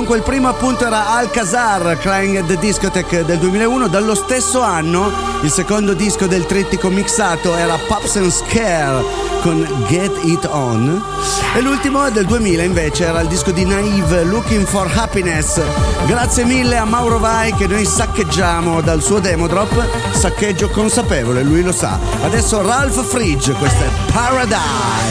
Dunque il primo appunto era Alcazar, Crying at the Discotheque del 2001. Dallo stesso anno il secondo disco del trittico mixato era Pops and Scare con Get It On, e l'ultimo del 2000 invece era il disco di Naive, Looking for Happiness. Grazie mille a Mauro Vai, che noi saccheggiamo dal suo demo drop, saccheggio consapevole, lui lo sa. Adesso Ralph Fridge, questa è Paradise.